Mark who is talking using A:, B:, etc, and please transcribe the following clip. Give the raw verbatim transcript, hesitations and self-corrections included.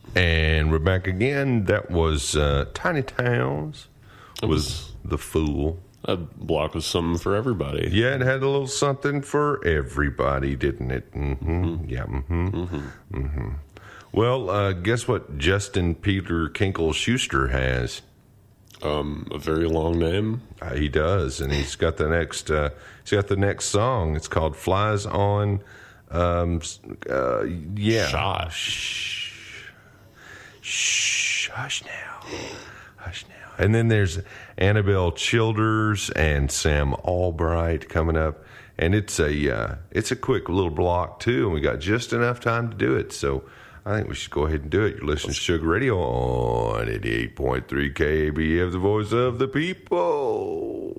A: And we're back again. That was uh, Tiny Towns.
B: It
A: Was,
B: was
A: The Fool.
B: That block was something for everybody.
A: Yeah, it had a little something for everybody, didn't it? Mm-hmm. Mm-hmm. Yeah. Mm-hmm. Mm-hmm. Mm-hmm. Well, uh, guess what Justin Peter Kinkle Schuster has?
B: Um, a very long name.
A: Uh, he does, and he's got the next. Uh, he's got the next song. It's called "Flies on." Um, uh, yeah.
B: Shot.
A: Shh. Shh. Hush now. Hush now. And then there's Annabelle Childers and Sam Albright coming up, and it's a uh, it's a quick little block too, and we got just enough time to do it. So I think we should go ahead and do it. You're listening to Sugar Radio on eighty-eight point three K A B F, the voice of the people.